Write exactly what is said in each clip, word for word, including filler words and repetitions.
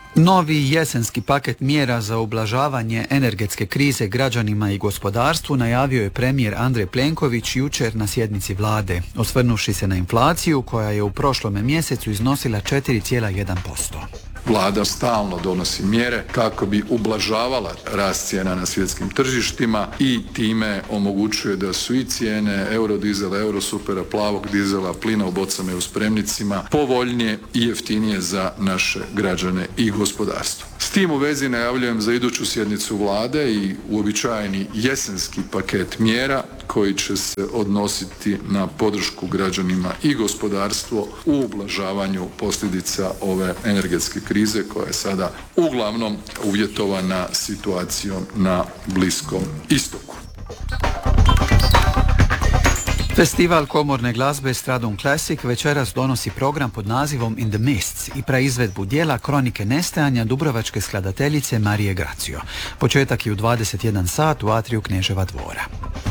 Novi jesenski paket mjera za ublažavanje energetske krize građanima i gospodarstvu najavio je premijer Andrej Plenković jučer na sjednici vlade, osvrnuvši se na inflaciju koja je u prošlome mjesecu iznosila četiri zarez jedan posto. Vlada stalno donosi mjere kako bi ublažavala rast cijena na svjetskim tržištima i time omogućuje da su i cijene eurodizela, eurosupera, plavog dizela, plina u bocama i u spremnicima povoljnije i jeftinije za naše građane i gospodarstvo. S tim u vezi najavljujem za iduću sjednicu vlade i uobičajeni jesenski paket mjera koji će se odnositi na podršku građanima i gospodarstvo u ublažavanju posljedica ove energetske krize koja je sada uglavnom uvjetovana situacijom na Bliskom istoku. Festival komorne glazbe Stradum Classic večeras donosi program pod nazivom In the Mists i praizvedbu dijela Kronike nestajanja dubrovačke skladateljice Marije Gracio. Početak je u dvadeset jedan sat u atriju Kneževa dvora.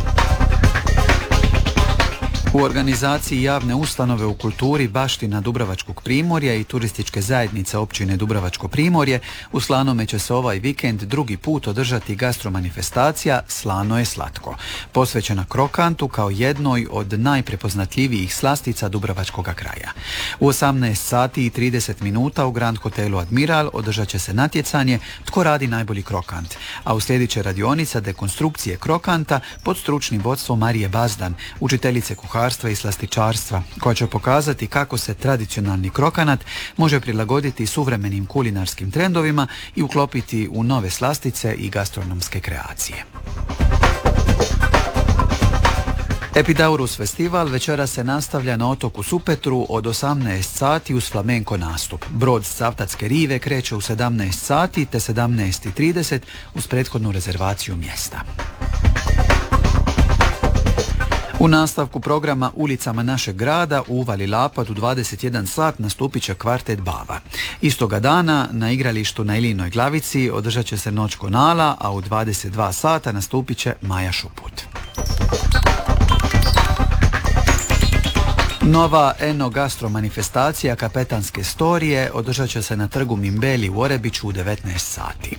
U organizaciji javne ustanove u kulturi Baština Dubrovačkog primorja i turističke zajednice općine Dubrovačko primorje u Slanome će se ovaj vikend drugi put održati gastromanifestacija Slano je slatko, posvećena krokantu kao jednoj od najprepoznatljivijih slastica Dubrovačkog kraja. U osamnaest sati i trideset minuta u Grand hotelu Admiral održat će se natjecanje Tko radi najbolji krokant, a uslijedit će radionica dekonstrukcije krokanta pod stručnim vodstvom Marije Bazdan, učiteljice kuharstva i slastičarstva, koja će pokazati kako se tradicionalni krokanat može prilagoditi suvremenim kulinarskim trendovima i uklopiti u nove slastice i gastronomske kreacije. Epidaurus festival večera se nastavlja na otoku Supetru od osamnaest sati uz flamenko nastup. Brod s Cavtatske rive kreće u sedamnaest sati te sedamnaest i trideset uz prethodnu rezervaciju mjesta. U nastavku programa Ulicama našeg grada u Uvali Lapad u dvadeset jedan sat nastupit će kvartet Bava. Istoga dana na igralištu na Ilinoj Glavici održat će se Noć Konala, a u dvadeset dva sata nastupit će Maja Šuput. Nova eno-gastro manifestacija Kapetanske storije održat će se na trgu Mimbeli u Orebiću u devetnaest sati.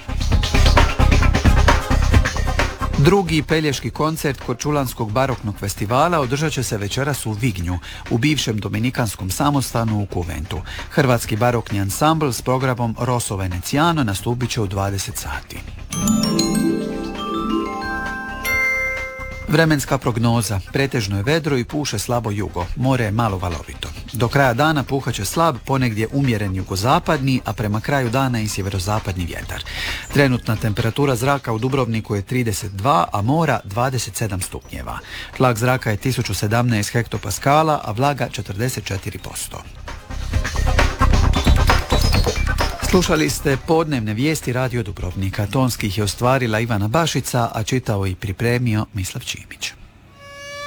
Drugi pelješki koncert Korčulanskog baroknog festivala održat će se večeras u Vignju, u bivšem dominikanskom samostanu u Kuventu. Hrvatski barokni ansambl s programom Rosso Veneziano nastupit će u dvadeset sati. Vremenska prognoza. Pretežno je vedro i puše slabo jugo. More je malo valovito. Do kraja dana puhat će slab, ponegdje umjeren jugozapadni, a prema kraju dana i sjeverozapadni vjetar. Trenutna temperatura zraka u Dubrovniku je trideset dva, a mora dvadeset sedam stupnjeva. Tlak zraka je tisuću sedamnaest hektopaskala, a vlaga četrdeset četiri posto. Slušali ste podnevne vijesti Radio Dubrovnika. Tonskih je ostvarila Ivana Bašica, a čitao i pripremio Mislav Čimić.